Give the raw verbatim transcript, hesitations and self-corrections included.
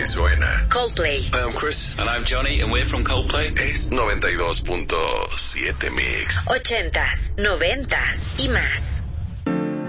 que suena. Coldplay. Hi, I'm Chris. And I'm Johnny, and we're from Coldplay. Es noventa y dos punto siete Mix. Ochentas, noventas y más.